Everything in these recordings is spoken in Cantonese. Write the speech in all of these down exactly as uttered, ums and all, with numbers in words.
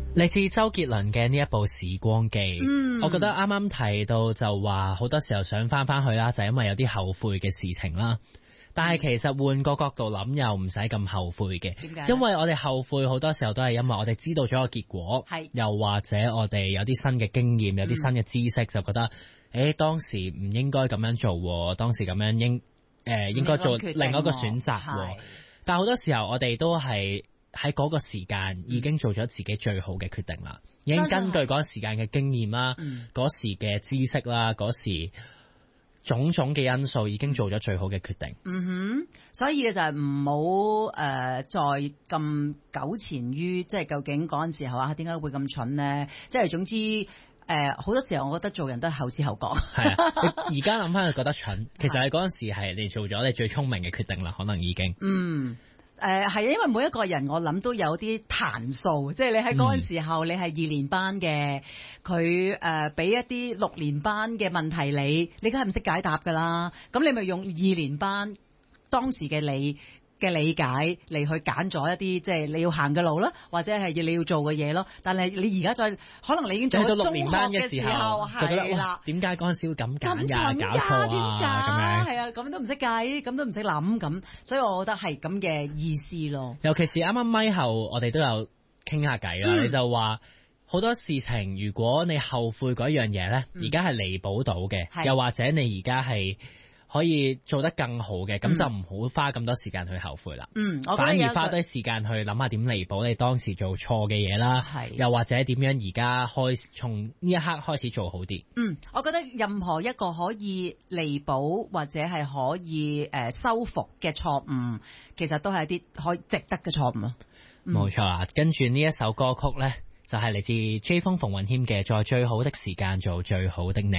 嚟自周杰倫嘅呢一部《時光機》， 嗯， 我覺得啱啱提到就話好多時候想翻翻去啦，就係因為有啲後悔嘅事情啦。但係其實換個角度諗，又唔使咁後悔嘅。 點解？ 因為我哋後悔好多時候都係因為我哋知道咗個結果， 係又或者我哋有啲新嘅經驗，有啲新嘅知識，嗯、就覺得誒當時唔應該咁樣做，當時咁樣應誒、呃、應該做另一個選擇。但係好多時候我哋都係喺嗰個時間已經做咗自己最好嘅決定啦，嗯、已經根據嗰個時間嘅經驗啦，嗰、嗯、時嘅知識啦，嗰時種種嘅因素已經做咗最好嘅決定。 嗯哼，所以嘅就係唔好誒再咁糾纏於即係究竟嗰陣時候啊點解會咁蠢呢？即係總之誒好、呃、多時候我覺得做人都係後知後覺。係啊，而家諗翻就覺得蠢，其實你嗰陣時係你做咗你最聰明嘅決定啦，可能已經。 嗯。誒係啊，因為每一個人我諗都有啲彈數，即係你喺嗰陣時候、嗯、你係二年班嘅，佢誒俾一啲六年班嘅問題你，你梗係唔識解答㗎啦。咁你咪用二年班當時嘅你嘅理解嚟去揀咗一啲即係你要行嘅路啦，或者係你要做嘅嘢咯。但係你而家再可能你已經做咗六年班嘅時候， 就覺得哇，點解嗰陣時會咁揀呀？搞錯啊！咁樣係啊，咁都唔識計，咁都唔識諗咁，所以我覺得係咁嘅意思咯。 尤其是啱啱咪後，我哋都有傾下偈啦。嗯、你就話好多事情，如果你後悔嗰樣嘢咧，而家係彌補到嘅，嗯、又或者你而家係可以做得更好嘅，咁、嗯、就唔好花咁多時間去後悔啦。嗯，我反而花多時間去諗下點彌補你當時做錯嘅嘢啦。係，又或者點樣而家開從呢一刻開始做好啲。嗯， 我覺得任何一個可以彌補或者係可以誒、呃、修復嘅錯誤，其實都係一啲可以值得嘅錯誤咯。 冇、嗯、錯啊，跟住呢一首歌曲咧，就係、是、嚟自 J 風馮允謙嘅《在最好的時間做最好的你》。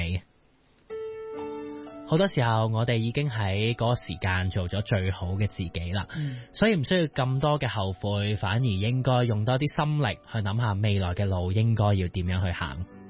好多時候我哋已經喺嗰個時間做咗最好嘅自己啦，嗯、所以唔需要咁多嘅後悔，反而應該用多啲心力去諗下未來嘅路應該要點樣去行。